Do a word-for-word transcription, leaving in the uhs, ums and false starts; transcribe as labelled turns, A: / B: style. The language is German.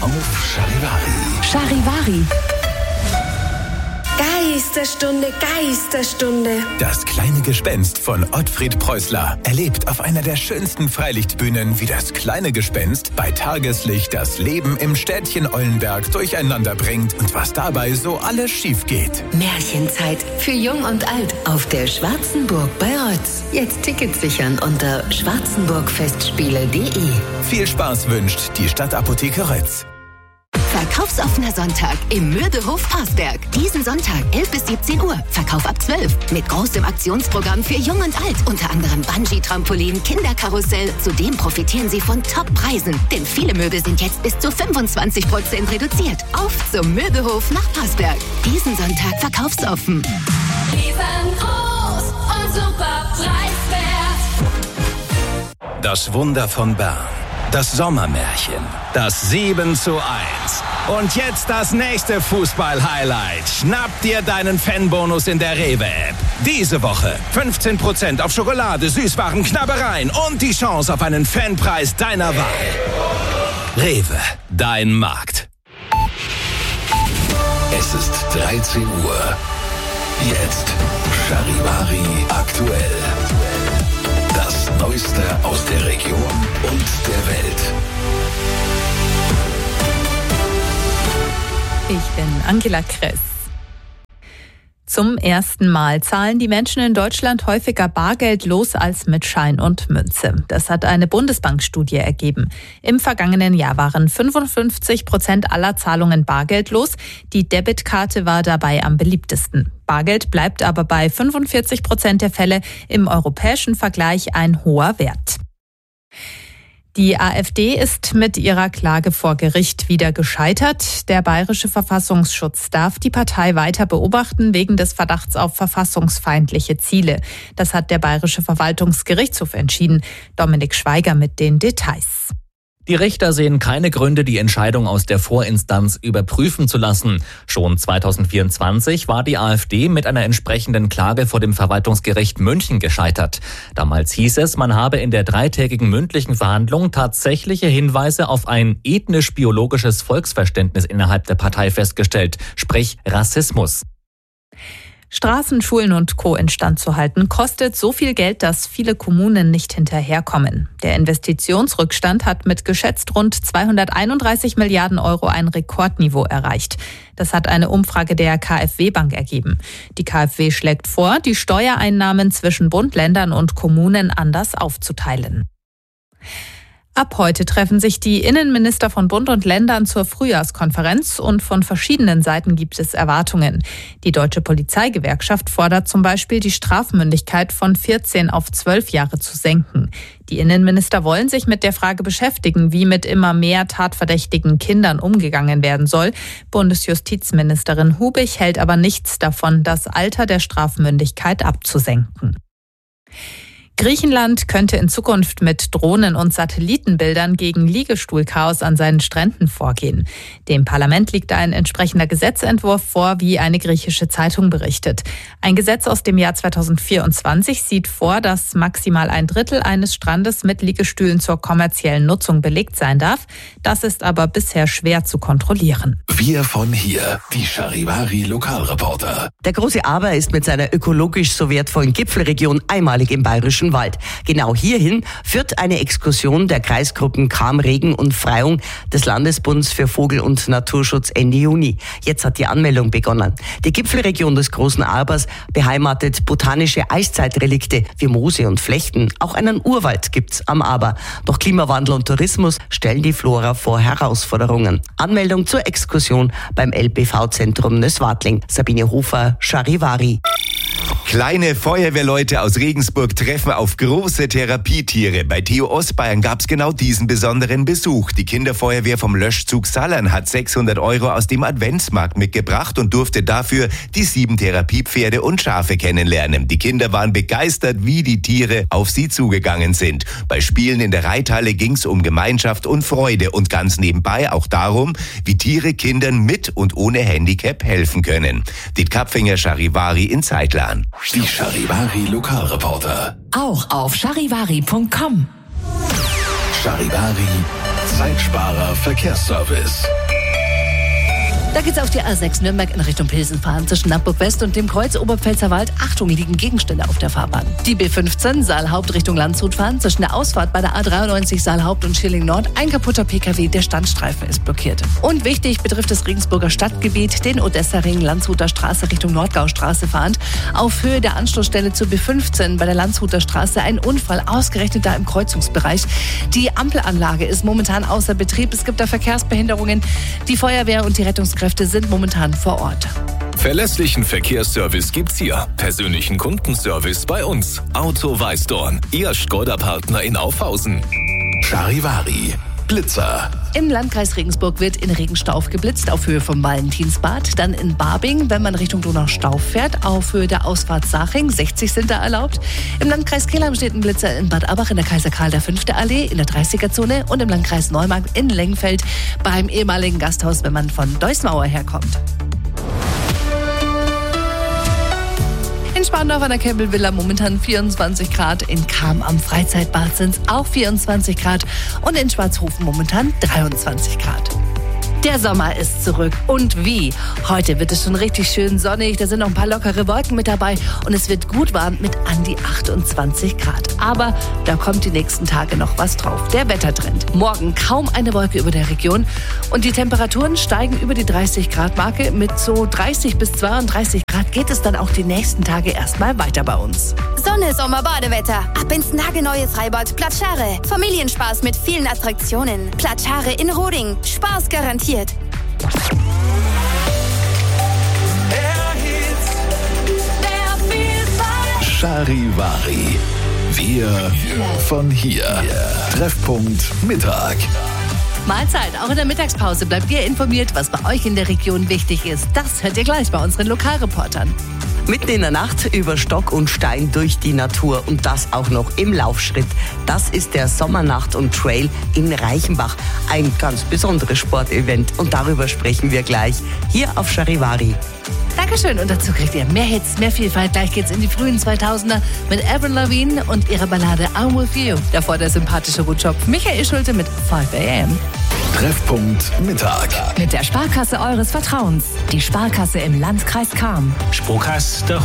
A: auf Charivari.
B: Charivari.
C: Geisterstunde, Geisterstunde.
A: Das kleine Gespenst von Ottfried Preußler erlebt auf einer der schönsten Freilichtbühnen, wie das kleine Gespenst bei Tageslicht das Leben im Städtchen Ollenberg durcheinander bringt und was dabei so alles schief geht.
B: Märchenzeit für Jung und Alt auf der Schwarzenburg bei Rotz. Jetzt Tickets sichern unter schwarzenburgfestspiele punkt de.
A: Viel Spaß wünscht die Stadtapotheke Rötz.
B: Verkaufsoffener Sonntag im Mürbehof Parsberg. Diesen Sonntag elf bis siebzehn Uhr. Verkauf ab zwölf. Mit großem Aktionsprogramm für Jung und Alt. Unter anderem Bungee-Trampolin, Kinderkarussell. Zudem profitieren Sie von Top-Preisen. Denn viele Möbel sind jetzt bis zu fünfundzwanzig Prozent reduziert. Auf zum Mürbehof nach Parsberg. Diesen Sonntag verkaufsoffen.
D: Riesengroß und super preiswert.
E: Das Wunder von Bern. Das Sommermärchen. Das sieben zu eins. Und jetzt das nächste Fußball-Highlight. Schnapp dir deinen Fanbonus in der Rewe-App. Diese Woche fünfzehn Prozent auf Schokolade, Süßwaren, Knabbereien und die Chance auf einen Fanpreis deiner Wahl. Rewe, dein Markt.
A: Es ist dreizehn Uhr. Jetzt Charivari aktuell. Das Neueste aus der Region und der Welt.
F: Ich bin Angela Kress. Zum ersten Mal zahlen die Menschen in Deutschland häufiger bargeldlos als mit Schein und Münze. Das hat eine Bundesbankstudie ergeben. Im vergangenen Jahr waren fünfundfünfzig Prozent aller Zahlungen bargeldlos. Die Debitkarte war dabei am beliebtesten. Bargeld bleibt aber bei fünfundvierzig Prozent der Fälle im europäischen Vergleich ein hoher Wert. Die AfD ist mit ihrer Klage vor Gericht wieder gescheitert. Der Bayerische Verfassungsschutz darf die Partei weiter beobachten wegen des Verdachts auf verfassungsfeindliche Ziele. Das hat der Bayerische Verwaltungsgerichtshof entschieden. Dominik Schweiger mit den Details.
G: Die Richter sehen keine Gründe, die Entscheidung aus der Vorinstanz überprüfen zu lassen. Schon zweitausendvierundzwanzig war die AfD mit einer entsprechenden Klage vor dem Verwaltungsgericht München gescheitert. Damals hieß es, man habe in der dreitägigen mündlichen Verhandlung tatsächliche Hinweise auf ein ethnisch-biologisches Volksverständnis innerhalb der Partei festgestellt, sprich Rassismus.
F: Straßen, Schulen und Co. instand zu halten, kostet so viel Geld, dass viele Kommunen nicht hinterherkommen. Der Investitionsrückstand hat mit geschätzt rund zweihunderteinunddreißig Milliarden Euro ein Rekordniveau erreicht. Das hat eine Umfrage der KfW-Bank ergeben. Die KfW schlägt vor, die Steuereinnahmen zwischen Bund, Ländern und Kommunen anders aufzuteilen. Ab heute treffen sich die Innenminister von Bund und Ländern zur Frühjahrskonferenz und von verschiedenen Seiten gibt es Erwartungen. Die Deutsche Polizeigewerkschaft fordert zum Beispiel, die Strafmündigkeit von vierzehn auf zwölf Jahre zu senken. Die Innenminister wollen sich mit der Frage beschäftigen, wie mit immer mehr tatverdächtigen Kindern umgegangen werden soll. Bundesjustizministerin Hubig hält aber nichts davon, das Alter der Strafmündigkeit abzusenken. Griechenland könnte in Zukunft mit Drohnen und Satellitenbildern gegen Liegestuhlchaos an seinen Stränden vorgehen. Dem Parlament liegt ein entsprechender Gesetzentwurf vor, wie eine griechische Zeitung berichtet. Ein Gesetz aus dem Jahr zweitausendvierundzwanzig sieht vor, dass maximal ein Drittel eines Strandes mit Liegestühlen zur kommerziellen Nutzung belegt sein darf. Das ist aber bisher schwer zu kontrollieren.
A: Wir von hier, die Charivari Lokalreporter.
H: Der große Aber ist mit seiner ökologisch so wertvollen Gipfelregion einmalig im Bayerischen Wald. Genau hierhin führt eine Exkursion der Kreisgruppen Cham, Regen und Freyung des Landesbunds für Vogel- und Naturschutz Ende Juni. Jetzt hat die Anmeldung begonnen. Die Gipfelregion des großen Arbers beheimatet botanische Eiszeitrelikte wie Moose und Flechten. Auch einen Urwald gibt's am Aber. Doch Klimawandel und Tourismus stellen die Flora vor Herausforderungen. Anmeldung zur Exkursion beim L B V-Zentrum Nößwartling. Sabine Hofer, Charivari.
I: Kleine Feuerwehrleute aus Regensburg treffen auf große Therapietiere. Bei Theo Ostbayern gab es genau diesen besonderen Besuch. Die Kinderfeuerwehr vom Löschzug Sallern hat sechshundert Euro aus dem Adventsmarkt mitgebracht und durfte dafür die sieben Therapiepferde und Schafe kennenlernen. Die Kinder waren begeistert, wie die Tiere auf sie zugegangen sind. Bei Spielen in der Reithalle ging es um Gemeinschaft und Freude und ganz nebenbei auch darum, wie Tiere Kindern mit und ohne Handicap helfen können. Die Kapfinger Charivari in Zeitlan.
A: Die Charivari Lokalreporter.
B: Auch auf charivari punkt com.
A: Charivari Zeitsparer Verkehrsservice.
J: Da geht's auf die A sechs Nürnberg in Richtung Pilsen fahren. Zwischen Nappburg West und dem Kreuz Oberpfälzer Wald. Achtung, liegen Gegenstände auf der Fahrbahn. Die B fünfzehn Saalhaupt Richtung Landshut fahren. Zwischen der Ausfahrt bei der A dreiundneunzig Saalhaupt und Schilling Nord. Ein kaputter P K W, der Standstreifen ist blockiert. Und wichtig betrifft das Regensburger Stadtgebiet, den Odessa-Ring Landshuter Straße Richtung Nordgaustraße fahrend. Auf Höhe der Anschlussstelle zur B fünfzehn bei der Landshuter Straße ein Unfall, ausgerechnet da im Kreuzungsbereich. Die Ampelanlage ist momentan außer Betrieb. Es gibt da Verkehrsbehinderungen. Die Feuerwehr und die Rettungskräfte sind momentan vor Ort.
A: Verlässlichen Verkehrsservice gibt's hier. Persönlichen Kundenservice bei uns. Auto Weißdorn, Ihr Skoda-Partner in Aufhausen. Charivari, Blitzer.
J: Im Landkreis Regensburg wird in Regenstauf geblitzt auf Höhe vom Valentinsbad. Dann in Barbing, wenn man Richtung Donaustauf fährt, auf Höhe der Ausfahrt Saching. sechzig sind da erlaubt. Im Landkreis Kelheim steht ein Blitzer in Bad Abbach in der Kaiser Karl der fünfte Allee in der dreißiger-Zone und im Landkreis Neumarkt in Lengfeld beim ehemaligen Gasthaus, wenn man von Deusmauer herkommt. In Spandau an der Campbell-Villa momentan vierundzwanzig Grad, in Cham am Freizeitbad sind es auch vierundzwanzig Grad und in Schwarzhofen momentan dreiundzwanzig Grad. Der Sommer ist zurück. Und wie? Heute wird es schon richtig schön sonnig, da sind noch ein paar lockere Wolken mit dabei und es wird gut warm mit an die achtundzwanzig Grad. Aber da kommt die nächsten Tage noch was drauf. Der Wettertrend. Morgen kaum eine Wolke über der Region und die Temperaturen steigen über die dreißig Grad Marke. Mit so dreißig bis zweiunddreißig Grad geht es dann auch die nächsten Tage erstmal weiter bei uns.
K: Sonne, Sommer, Badewetter. Ab ins nagelneue Freibad Platschare. Familienspaß mit vielen Attraktionen. Platschare in Roding. Spaß garantiert.
A: Charivari. Wir von hier. Treffpunkt Mittag.
J: Mahlzeit. Auch in der Mittagspause bleibt ihr informiert, was bei euch in der Region wichtig ist. Das hört ihr gleich bei unseren Lokalreportern.
H: Mitten in der Nacht über Stock und Stein durch die Natur und das auch noch im Laufschritt. Das ist der Sommernacht- und Trail in Reichenbach. Ein ganz besonderes Sportevent und darüber sprechen wir gleich hier auf Charivari.
J: Dankeschön und dazu kriegt ihr mehr Hits, mehr Vielfalt. Gleich geht's in die frühen zweitausender mit Avril Lavigne und ihrer Ballade I'm With You. Davor der sympathische Rutschopf Michael Schulte mit five a m
A: Treffpunkt Mittag.
L: Mit der Sparkasse eures Vertrauens. Die Sparkasse im Landkreis Cham.
E: Sparkasse